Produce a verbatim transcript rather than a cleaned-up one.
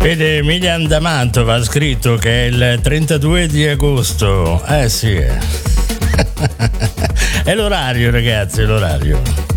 Vede, Emilian da Mantova ha scritto che è il trentadue di agosto. Eh sì. È l'orario, ragazzi, è l'orario.